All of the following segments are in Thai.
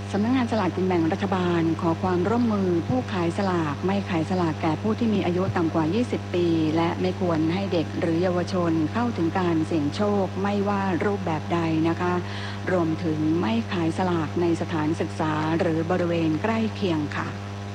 สำนักงานสลากกินแบ่งรัฐบาลขอความร่วมมือผู้ขายสลากไม่ขายสลากแก่ผู้ที่มีอายุต่ำกว่า 20 ปีและไม่ควรให้เด็กหรือเยาวชนเข้าถึงการเสี่ยงโชคไม่ว่ารูปแบบใดนะคะรวมถึงไม่ขายสลากในสถานศึกษาหรือบริเวณใกล้เคียงค่ะ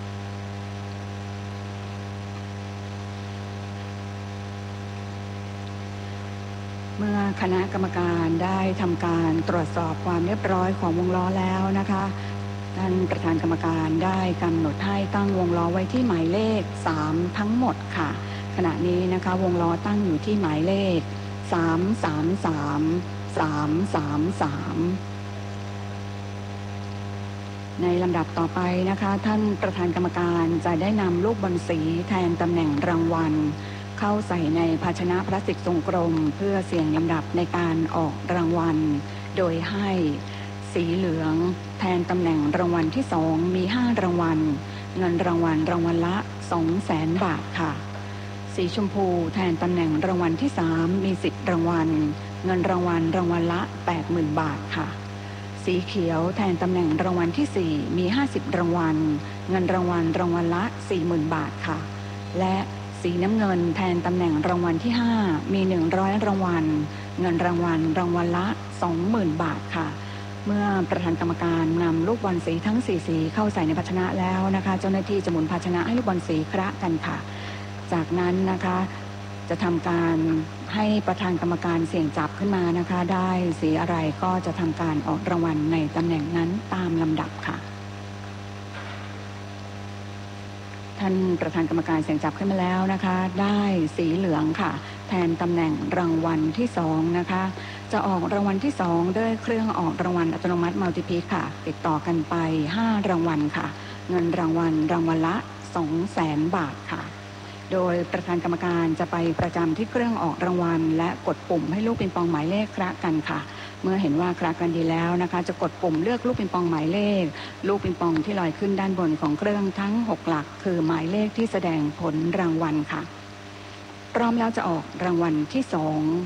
เมื่อคณะกรรมการได้ทำการตรวจสอบความเรียบร้อยของวงล้อแล้วนะคะท่านประธานกรรมการได้กำหนดให้ตั้งวงล้อไว้ที่หมายเลข3ทั้งหมดค่ะขณะนี้นะคะวงล้อตั้งอยู่ที่หมายเลข333 ในลำดับต่อไปนะคะท่านประธานกรรมการจะได้นำลูกบอลสีแทนตำแหน่งรางวัลเข้าใส่ในภาชนะพลาสติกทรงกลมเพื่อเสี่ยงลำดับในการออกรางวัลโดยให้สีเหลืองแทนตำแหน่งรางวัลที่2มี5รางวัลเงินรางวัลละ 200,000 บาทค่ะสีชมพูแทนตำแหน่งรางวัลที่3มี10รางวัลเงินรางวัลละ 80,000 บาทค่ะสีเขียวแทนตำแหน่งรางวัลที่4มี50รางวัลเงินรางวัลละ 40,000 บาทค่ะและสีน้ำเงินแทนตำแหน่งรางวัลที่5มี100รางวัลเงินรางวัลละ 20,000 บาทค่ะเมื่อประธานกรรมการนำลูกบอลสีทั้ง4สีเข้าใส่ในภาชนะแล้วนะคะเจ้าหน้าที่จะหมุนภาชนะให้ลูกบอลสีคละกันค่ะจากนั้นนะคะจะทำการให้ประธานกรรมการเสี่ยงจับขึ้นมานะคะได้สีอะไรก็จะทำการออกรางวัลในตำแหน่งนั้นตามลำดับค่ะท่านประธานกรรมการเสี่ยงจับขึ้นมาแล้วนะคะได้สีเหลืองค่ะแทนตำแหน่งรางวัลที่2นะคะจะออกรางวัลที่2ด้วยเครื่องออกรางวัลอัตโนมัติมัลติพิกค่ะติดต่อกันไป5รางวัลค่ะเงินรางวัลละ 200,000 บาทค่ะโดยประธานกรรมการจะไปประจำที่เครื่องออกรางวัลและกดปุ่มให้ลูกปิงปองหมายเลขคละกันค่ะเมื่อเห็นว่าคละกันดีแล้วนะคะจะกดปุ่มเลือกลูกปิงปองหมายเลขลูกปิงปองที่ลอยขึ้นด้านบนของเครื่องทั้ง6หลักคือหมายเลขที่แสดงผลรางวัลค่ะพร้อมแล้วจะออกรางวัลที่2